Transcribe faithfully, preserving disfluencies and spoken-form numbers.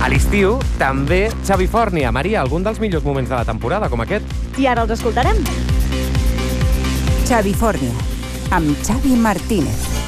A l'estiu, també Xavi Fòrnia. Maria, algun dels millors moments de la temporada, com aquest? I ara els escoltarem. Xavi Fòrnia, amb Xavi Martínez.